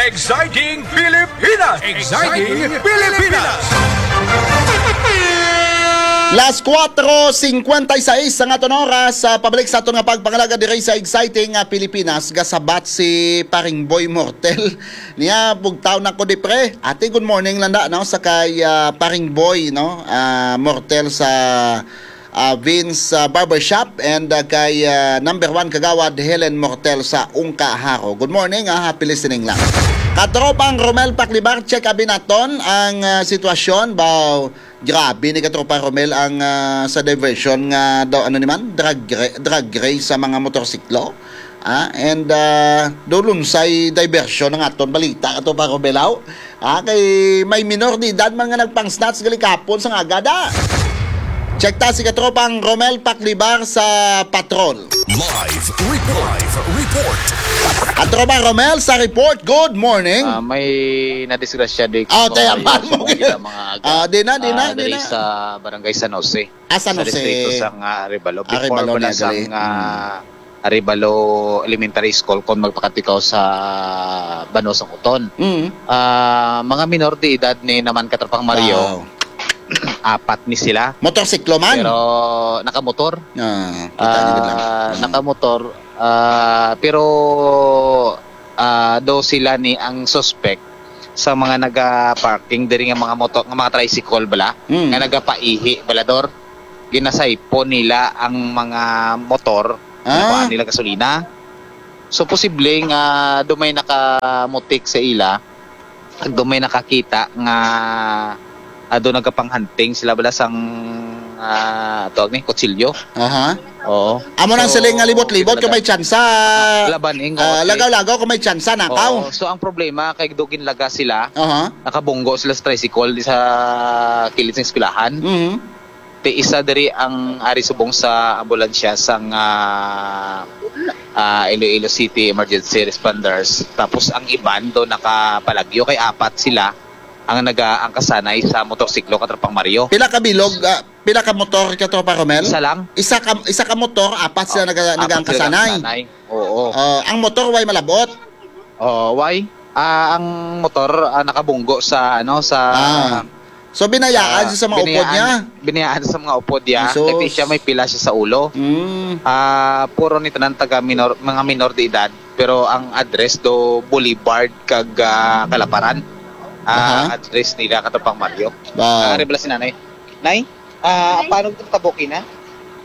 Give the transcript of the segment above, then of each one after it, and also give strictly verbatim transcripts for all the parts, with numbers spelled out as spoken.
Exciting Pilipinas! Exciting Pilipinas! Las four fifty-six ang aton oras sa pabalik sa aton nga pagpangalaga diri sa exciting uh, Pilipinas gasabat si paring Boy Mortel niya bugtaw na ko dipre. Ate good morning landa no sa kay uh, paring Boy no uh, Mortel sa uh, Vince uh, Barbershop and uh, kay uh, number one kagawad Helen Mortel sa Ungka Haro. Good morning, uh, happy listening lang. Katropang Romel Paclibar, check abi naton ang uh, sitwasyon baw. Grabe ni katropa Romel ang uh, sa diversion nga daw ano naman drag drag race sa mga motorsiklo. Ah, and uh, dulunsay diversion ng aton balita katropa Romelaw. Ah, kay may minor de edad man nga nagpang-snatch gali kapon sa agada. Check ta si katropang Romel Paclibar sa patrol. Live report! Live report! Katropa Romel sa report, good morning. Uh, may nadisgrasya din Oh, tayo man mo. Ah, di na, di na, uh, di na. sa barangay San Jose. Ah, San Jose. Sa distrito sa uh, Arevalo. Before Arevalo mo na niya, sa gali. uh, Arevalo Elementary School kung magpakatikaw sa Banosong Uton. Mm. Uh, mga minor de edad ni naman Katrapang Mario. Wow. Apat ni sila. Motorsiklo man. Pero nakamotor. Ah, kita niyo lang. Uh, nakamotor. Uh, pero uh, do sila ni ang suspect sa mga naga-parking diri nga mga motor nga mga tricycle bala Mm. nga nagapaihi balador ginasaypo nila ang mga motor Ah. ah. nila gasolina, so posible nga dumay nakamutik sa ila ag dumay nakakita nga ado nagapang-hunting sila bala sang uh, tawag ni kutsilyo. Aha. Oo. Amo nang So, siling nga libot-libot kung may tsansa. laban ing Ah, lagaw-lagaw kung may tsansa nakaw. Oo. So ang problema kay dugin laga sila, Aha. nakabunggo sila sa tricycle di sa kilid ng eskwelahan. Mhm. Te isa diri ang ari subong sa ambulansya sang uh, uh, Iloilo City Emergency Responders. Tapos ang iban do nakapalagyo kay apat sila ang nag-aangkasanay sa motorsiklo katrapang Mario. Pila ka bilog, ah, pila ka motor ka tropa Romel? Isa lang. Isa ka isa ka motor, apat sila naga Apat nagaangkasanay. sila nagkasanay. Oo. Ah, ang motor way malabot. Oh, why? Ah, ang motor ah, nakabunggo sa ano sa Ah. So binayaan siya sa mga upod niya. Binayaan sa mga upod niya. Jesus. Kasi siya may pila siya sa ulo. Mm. Ah, puro ni tanan taga minor mga minor de edad, pero ang address do Boulevard kag ah, Kalaparan. Ah, Aha. address nila katapang Mario. Wow. Ah, rebla si nanay. Nay, ah, paano ito tabukin na?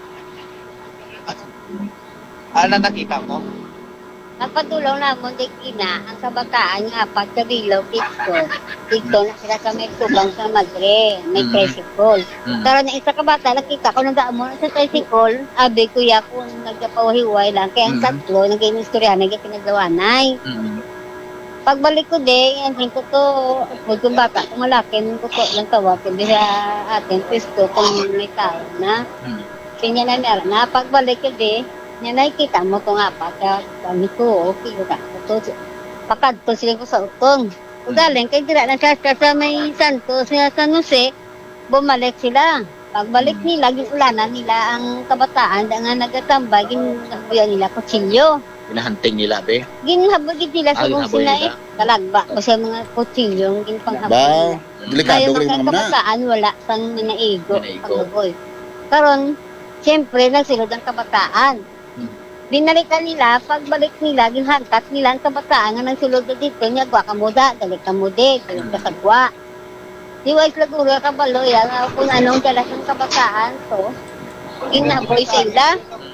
Ano nakita mo? Napatulong na mo kina ang kabataan nga apat sa bilaw dito. Dito na sila sa may tubang sa Madre, may Mm. tricycle. Mm. Pero na isa ka bata, nakita ko nang daan mo sa tricycle, abi kuya kung nagkapawahiway lang. Kaya ang Mm. tatlo, naging istorya, naging pinagawanay. Mm. Pagbalik ko din, ang ko to, huwag kong bata, kung malaki, ko to lang tawa, kundi sa ating pisto kung may tao na. Mm. Kanya na meron na, pagbalik ko din, niya nakikita mo ko nga pa, kaya kami ko, okay, ko to, pakadto sila ko sa utong. Kung galing, kaya tira na siya sa may Santos, nga San Jose, bumalik sila. Pagbalik nila, ginulanan nila ang kabataan, da nga nagatambay, ginabuyan nila kutsilyo. Pinahunting nila be. Ginhabagin nila sa Ah, kung ginaboy sila nila. eh. Talagba ko sa mga kutsilyo, Ba, ginpanghabagin. delikado Ayaw ko rin mga mga muna. kabataan, wala pang minaigo. Minaigo. Pagbaboy. Karon, siyempre, nagsilod ang kabataan. Hmm. Binalikan nila, pagbalik nila, ginhangkat nila ang kabataan nga nagsulod na dito, niya, gwa ka muda, dalik ka mude, dalik ka sa gwa. Di wais laguro ka balo, yan, kung anong dalas ng kabataan, so, ginaboy sa ila.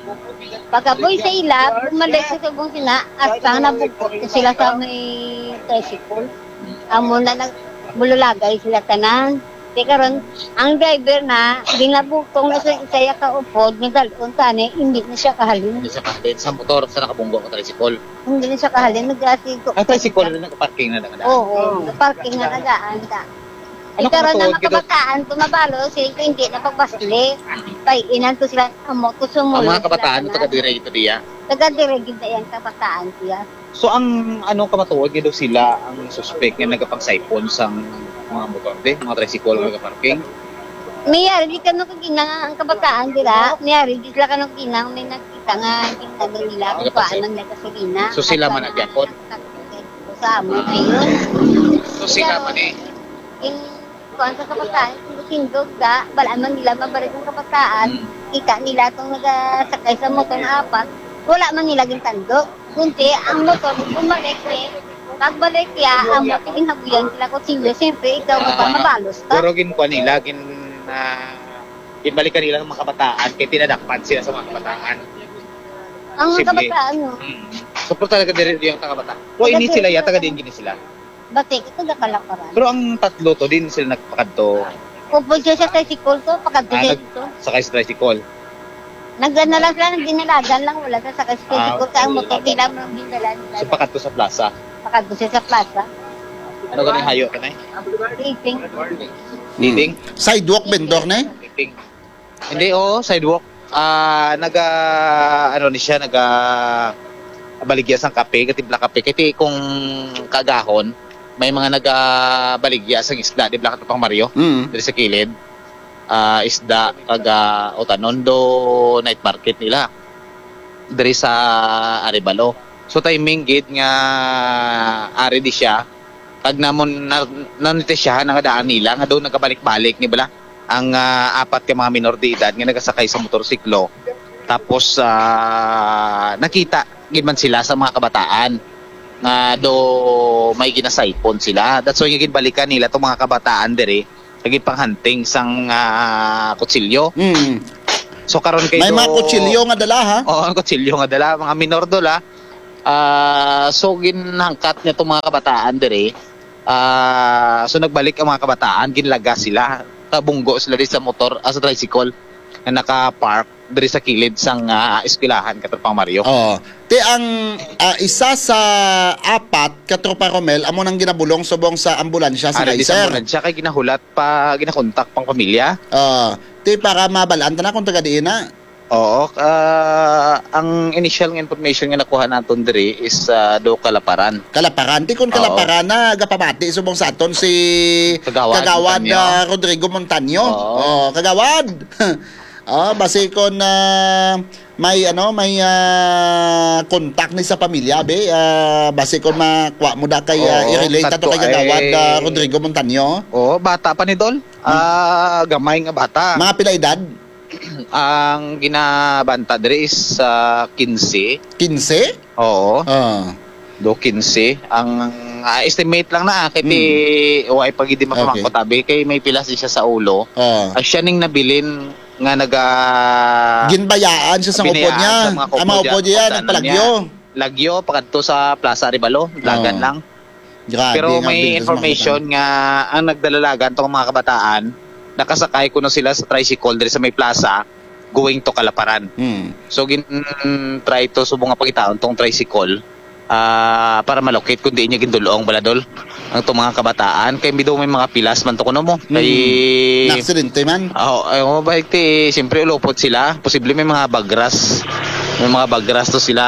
Pagkaboy sa ila, bumalik sa subong sila, at pang nabukot ko sila sa may tricycle. Amo na nagbululagay sila tanan. Di karon ang driver na, binabukong na sa isaya ka upod, nagdalon tani, hindi na siya kahalin. Hindi sa kahalin. Sa motor, sa nakabunggo ko tricycle. Hindi na siya kahalin, nag-asigo. Ang tricycle rin nakaparking na naman. Oo, oh, parking na nagaan ka. Ano Ano karon na kung matuod, makabataan, tumabalo, sila ko hindi na pagbasli. Pay, inan to sila, amo, to sumulong. Ang mga kabataan, taga dire ito diya. Taga-diregid na yan, kabataan siya. So ang ano kamatuod daw sila ang suspect nga nagapang-siphon sa mga motor, de, mga tricycle nga nagaparking. Mayari, di ka nung kaginang ang kabataan, dira. Mayari, di sila ka nung kinang, may nakita nga, tingnan nila, kung paano nila gasolina. So, sila man At nagyapon? paano- sa amo na yun. So, sika man eh. Yung kuhan sa kabataan, sindog da, wala man nila mabalik ng kabataan, ika nila itong nagasakay sa motor na apat, wala man nila gintando. Kundi, ang motor, bumalik eh, pagbalik ya, ang motor habuyan sila ko sinyo, siyempre ikaw uh, mabalos ka. Pero ginkuha nila, gin, uh, ginbalikan nila ng mga kabataan, kaya tinadakpan sila sa mga kabataan. Ang Simple. kabataan mo, Hmm. So, pero talaga din yung kabataan. O, hindi sila, yata ka din gini sila. batik, ito na kalakaran. Pero ang tatlo to, din sila nagpakadto. Upod siya sa tricycle ko, Ah, pagkadugay nag, ito. sakay sa tricycle. Nagdana lang sila, nagdinalagan lang, wala sa sakay sa tricycle, Ah, kaya ang motor nila, mga bindala nila. So, pakadto sa plaza. Pakadugay sa plaza. Ano ganun hayo ka na eh? Eating. Leading? Sidewalk vendor na eh. Leading. Hindi, oo, sidewalk. Ah, naga, ano ni siya, naga, baligya sang kape, katimpla kape. Kasi kung kagahon, may mga nagabaligya sang isda, di ba pang Mario? Mm. Dari sa kilid. Ah, isda, kaga Otanondo, night market nila. Dari sa Arevalo. So timing gid nga ari di siya. Pag namon na, nanite siya nangadaan nila nga daw nagabalik-balik ni bala ang ah, apat ka mga minor de edad nga nagasakay sa motorsiklo. Tapos ah, nakita gid man sila sa mga kabataan nga do may ginasaipon sila. That's why gid balikan nila tong mga kabataan diri lagi pang hunting sang uh, kutsilyo. Mm. So karon kay May do- mga kutsilyo nga dala ha. Oo, ang kutsilyo nga dala, mga minor dola. Ah, so ginhangkat niya tong mga kabataan dire. Ah, so nagbalik ang mga kabataan, ginlaga sila. Kabunggo sila di sa motor, ah, sa tricycle na naka-park dire sa kilid sang uh, eskwelahan katropang Mario. Oh. Te ang ah, isa sa apat ka tropa Romel amo nang ginabulong subong sa ambulansya sa Ara di sa Kaiser. siya kay ginahulat pa, ginakontak pang pamilya. Oh. Te para mabalaan ta na kung taga diin na. Oo, ah, ang initial nga information nga nakuha naton diri is uh, do Kalaparan. Kalaparan. Ti kun kalaparan na gapamati subong sa aton si Kagawad Kagawad Montaño. ah, Rodrigo Montaño. Oo. Oh, Kagawad. Oh, base kon na may ano, may ah, contact ni sa pamilya be. Ah, base kon makuha mo da kay ah, Oo, i-relate ato kadto kay Kagawad ay- ah, Rodrigo Montaño. Oo, bata pa ni Dol. Ah, gamay nga bata. Mga pila edad? Ang ginabanta diri is uh, quince. quince? Oo, Ah. do quince. Ang ah, estimate lang na kay ti way pag hindi mapamangko Okay. tabi kay may pilas siya sa ulo. Ah. Ang siya ning nabilin nga naga Ginbayaan siya sa upod binayaan niya. sa mga Ang mga upod niya, kumpanya, nagpalagyo. Lagyo pakadto sa Plaza Arevalo, lagan Oo. lang. Grabe Pero nga may business information nga ang nagdalalagan tong mga kabataan, nakasakay ko na sila sa tricycle diri sa may plaza going to Kalaparan. makita. Hmm. So gin try to subong nga pangitaon tong tricycle ah para malocate kun di niya gindulong baladol ang tong mga kabataan kay bido may mga pilas man to kuno mo kay Naksidente man. oh ay mo ba iti siyempre ulupot sila posible may mga bagras may mga bagras to sila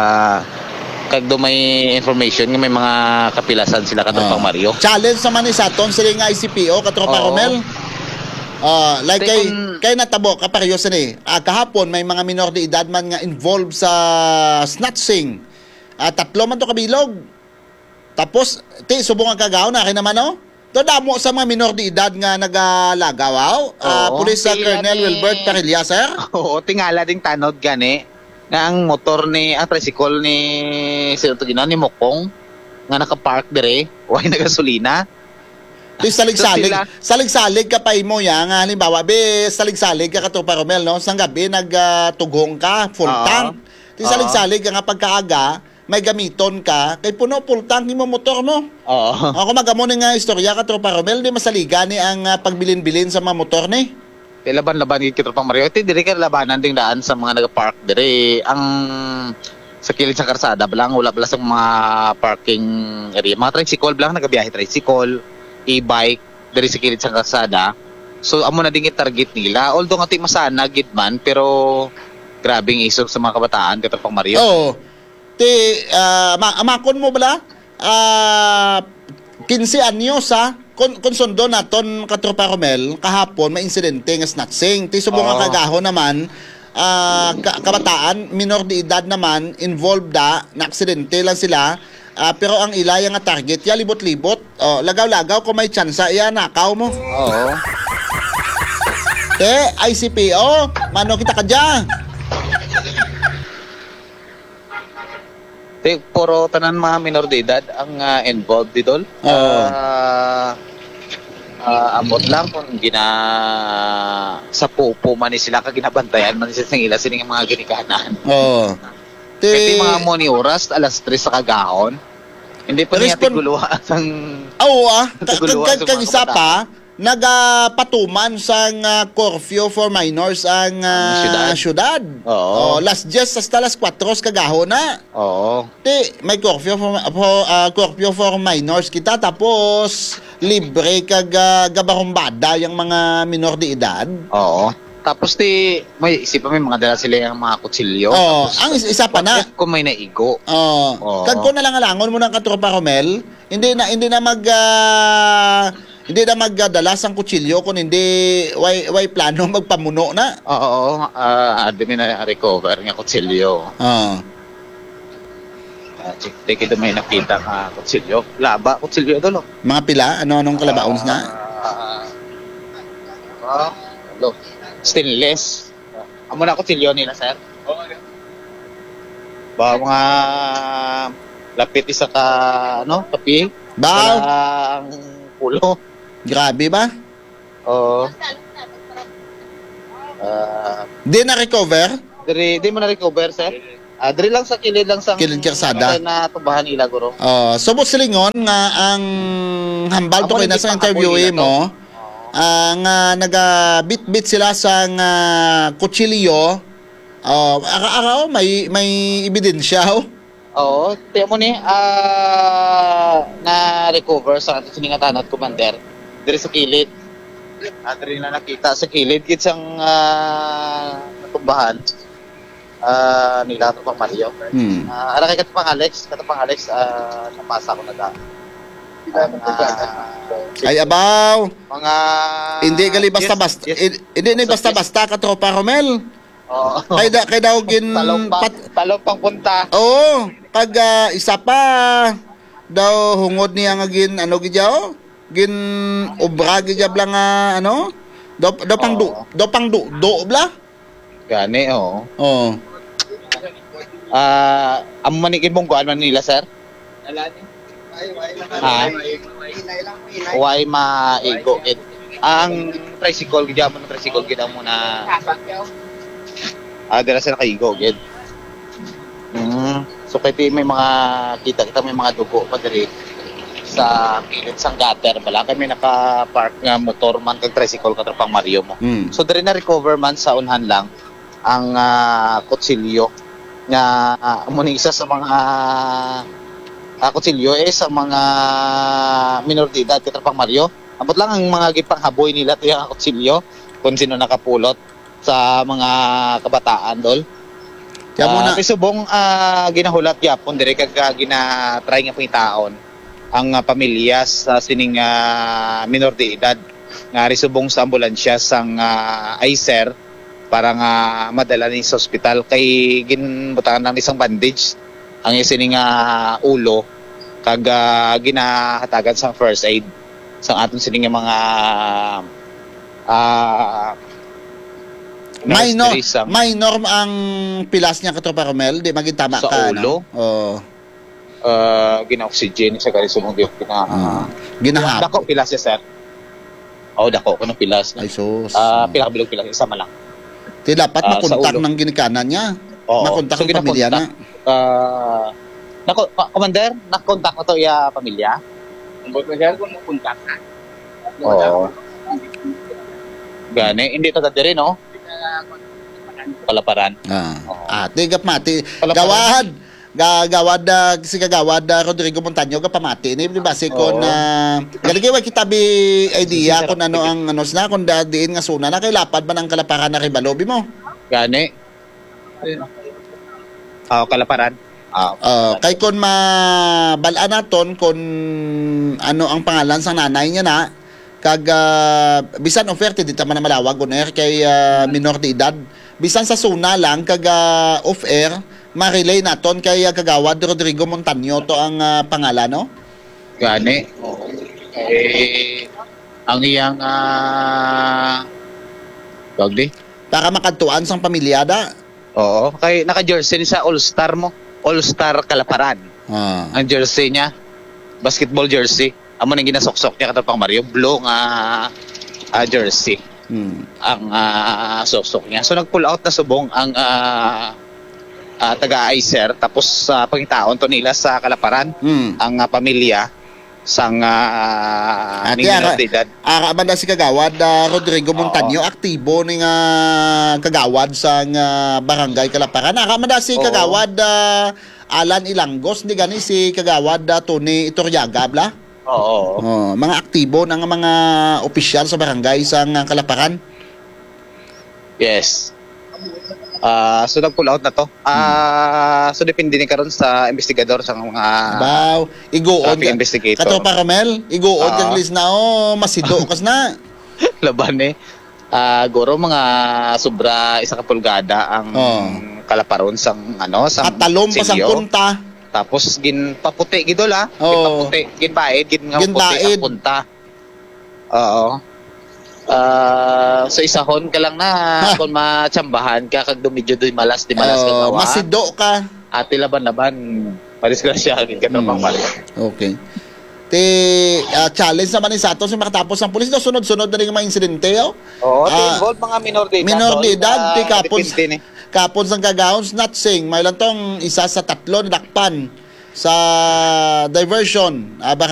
kag do may information nga may mga kapilasan sila katong Ah. Mario. Challenge naman ni Saton sila nga I C P O katropa Oo. Romel. Ah, like Te, kay kung- kay natabo kapareho sa ni. Ah, kahapon may mga minor de edad man nga involved sa snatching. Ah, tatlo man to kabilog. Tapos ti subong ang kagaw na naman no. To damo sa mga minor de edad nga nagalagaw. Ah, Oo, Police ah, pila Colonel ni- Wilbert Parilla sir. Oo, tingala ding tanod gani nga ang motor ni ang tricycle ni sino to gina ni Mokong nga naka-park dire, way nagasolina. Ti salig-salig. So, sila- Salig-salig ka pa imo ya nga halimbawa be salig-salig ka katropa Romel no. Sang gabi nagtugong ka full Oo. tank. Ti Oo. salig-salig ka nga pagkaaga may gamiton ka kay puno full tank imo motor mo. Oo. Ako magamo ni nga istorya katropa Romel di masaliga ni ang ah, pagbilin-bilin sa mga motor ni. Ti laban-laban gid kita pang Mario. Ti dire ka labanan ding daan sa mga naga-park dire. Ang sa kilid sa karsada lang wala pala sa mga parking area. Mga tricycle lang nagabiyahe tricycle, e-bike dire sa kilid sa karsada. So amo na ding i-target nila. Although nga ti masana gid man pero grabing isog sa mga kabataan kita pang Mario. Oo. Ti ah, ma amakon mo bala? Ah quince anyos ha. Kon konsundo naton katropa Romel kahapon may insidente nga snatching. Ti subong nga Oo. kagahon naman ah, ka- kabataan minor de edad naman involved da na aksidente lang sila Ah, pero ang ilaya nga target ya libot-libot. Oh, lagaw-lagaw kung may tsansa iya nakaw mo. Oo. Te, I C P O, mano kita ka dyan. Te, puro tanan mga minor de edad ang ah, involved didol. Oo. Ah, ah, amot lang kung gina sa pupo man ni sila ka ginabantayan man sila ng ila sining mga ginikanan. Oh. Te, Kasi mga moni oras alas tres sa kagahon. Hindi pa niya Respon- tiguluwa ang Oo ah, kag Naguluhan kag sa kag mga isa pa nagapatuman sa uh, curfew for minors ang Ang uh, syudad. syudad. Oo. Oh, last just hasta las kwatro kagahon na. Oo. Te, may curfew for, for uh, curfew for minors kita tapos libre kag uh, gabarumbada yung mga minor de edad. Oo. Tapos ti may isip pa may mga dala sila yung mga kutsilyo. Oh, Tapos, ang is- isa pa na. what if kung may naigo. Oh, Oo. kag ko na lang alangon mo ng katropa Romel, hindi na hindi na mag ah, hindi na magdala sang kutsilyo kung hindi way way plano magpamuno na. Oo, ah, uh, admin na recover nga kutsilyo. Oh. Uh, Di kita may nakita nga kutsilyo. Laba, kutsilyo ito, lo. Mga pila, ano-anong kalabaons na? Ah, ah, lo. Stainless. Amo na kutsilyo nila, sir? Ba, mga lapit isa ka, ano, kapi? Baw, Ang pulo. grabe ba? Oo. Ah, Di na recover? Diri, di mo na-recover, sir? Ah, diri lang sa kilid lang sa Kilid kalsada. na tubahan nila, guro. Oh, subot silingon nga ang hambal to Amo kay ni nasa gipang interview apoy nila mo. Ah, nga naga-bit-bit sila sa nga kutsilyo. Oh, ara-ara oh, may may ebidensya oh. Oo, tiyan mo ni, ah, na-recover sa ating siningatan at commander. Diri sa kilid. At rin na nakita sa kilid, kitsang ah, natumbahan. Ah, nila ito pang Mario. Hmm. Ah, ara kay katapang Alex, katapang Alex, ah, napasa ko na da. Ah, Ay abaw. mga... Hindi gali basta-basta. Yes, yes. hin- Hindi ni basta-basta ka tropa Romel. Oo. Kay da, kay daw gin Talong pang, pat, talong pang punta. Oo, pag ah, isa pa daw hungod niya nga gin ano gidyaw? Gin obra gidya bla nga ano? Do do pang du, Oo. do pang du, do bla? Gani, oo. Oh. Ah, amo manikin mong kuan man nila, sir? Ha? Why maigo it? Ang tricycle gid mo ng tricycle gid mo na ah dira sa nakaigo gid. Mm. So kay may mga kita kita may mga dugo pa diri sa kilid sang gutter bala kay may naka-park nga motor man kag tricycle katropang Mario mo. Hmm. So diri na recover man sa unhan lang ang ah, kutsilyo nga uh, amo ni isa sa mga uh, kutsilyo eh sa mga minor de edad katropang Mario. Abot lang ang mga gipanghaboy nila to yung kutsilyo kung sino nakapulot sa mga kabataan dol. Kaya mo na Uh, subong uh, ginahulat yapon dire kag uh, gina-try nga pangitaon ang uh, pamilya sa sining uh, minor de edad nga risubong sa ambulansya sang uh, I C E R para nga madala ni sa ospital kay ginbutangan ng isang bandage ang isining uh, ulo kag uh, ginahatagan sang first aid sa aton sining nga mga ah minor, nurse sa- minor ang pilas niya katropa Romel, di maging tama Sa ka ulo? no? Oh. uh, gina-oxygen sa gali sumong diok kina Ah. Ginahap. dako pilas ya sir. Oh, dako kuno pilas. Ay sus. Ah, pila ka bilog pilas isa man lang. Di dapat ah, makontak sa ulo. ng ginikanan niya. Oo. Makontak So, ang pamilya na. ginakontak. Ah, nako, pa- commander, nakontak mo to ya pamilya. Ambot mo sir kung mapuntak na. Oo. Gani, hindi to diri no? Palaparan. Ah. Oo. Ah, tigap mati. Palaparan. Gawad. Gagawad uh, si kagawad uh, Rodrigo Montaño kapamati ni di ba si kon Oo. uh, galigi wa kita bi idea Sige, kung ano sige. ang ano na kung dadiin nga suna na kay lapad man ang kalaparan na ribalobi mo. Gani. Ah, kalaparan. Ah, Uh, kay kon mabalaan naton kung ano ang pangalan sa nanay niya na kag uh, bisan oferte di ta man na malawag on air kay uh, minor de edad bisan sa suna lang kag uh, off air ma-relay naton kay ah, Kagawad Rodrigo Montaño to ang ah, pangalan, no? Gani. Eh, ang iyang ah tawag di? Para makadtuan sang pamilyada. Oo, kay naka-jersey ni sa All-Star mo. All-Star Kalaparan. Ah. Ang jersey niya, basketball jersey. Amo nang ginasoksok niya katapang Mario Blue nga ah, jersey. Hmm. Ang ah, soksok niya. So nag-pull out na subong ang ah, ah, taga-Icer tapos sa pangitaon to nila sa Kalaparan Hmm. ang ah, pamilya sang uh, Ate, ara, ara banda si Kagawad ah, Rodrigo Montaño, aktibo ni nga Kagawad sa nga barangay Kalaparan. Ara banda si Oo. Kagawad ah, Alan Ilangos, di gani si Kagawad ah, Tony Iturriaga, bla? Oo. Oh, mga aktibo ng mga opisyal sa barangay sa nga Kalaparan. Yes. Ah, so nag-pull out na to. Ah, so depende ni karon sa investigador sa mga Baw, igoon traffic investigator. Kato pa Ramel, igoon Ah. kag lis na oh, masido kas na. laban eh. Ah, guro mga sobra isa ka pulgada ang Oo. kalaparon sang ano sang Katalom pa sang silyo. punta. Tapos gin paputi gidol ha. Oo. Gin paputi, gin baid, gin nga Gin puti baid. ang punta. Oo. Ah, so isahon ka lang na kung matsambahan ka kag dumidyo doy malas di malas ka Oh, gawa. masido ka. Ati laban-laban padisgrasya gid ka Hmm. mm. malas. Okay. Te ah, challenge naman ni Sato si makatapos ang pulis, no, sunod-sunod na rin yung mga insidente, oh. Oo, Ah, involved mga minor de edad. minor de doon, edad, ah, di kapon, depende ni. kapon sang kagahon, snatsing, may lang tong isa sa tatlo na dakpan sa diversion, ah, baka